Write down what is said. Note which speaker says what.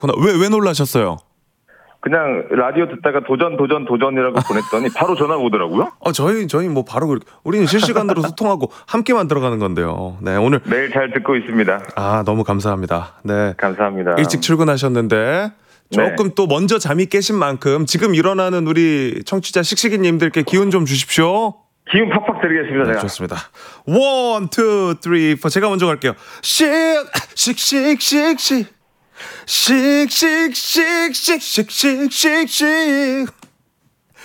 Speaker 1: 왜 놀라셨어요?
Speaker 2: 그냥 라디오 듣다가 도전이라고 보냈더니 바로 전화가 오더라고요.
Speaker 1: 저희 뭐 바로 우리는 실시간으로 소통하고 함께 만들어가는 건데요. 네, 오늘
Speaker 2: 매일 잘 듣고 있습니다.
Speaker 1: 너무 감사합니다. 네,
Speaker 2: 감사합니다.
Speaker 1: 일찍 출근하셨는데 조금 또 먼저 잠이 깨신 만큼 지금 일어나는 우리 청취자 씩씩이님들께 기운 좀 주십시오.
Speaker 2: 기운 팍팍 드리겠습니다.
Speaker 1: 네,
Speaker 2: 제가.
Speaker 1: 좋습니다. 1, 2, 3, 4 제가 먼저 갈게요. 씩씩씩씩씩 씩씩씩씩씩씩씩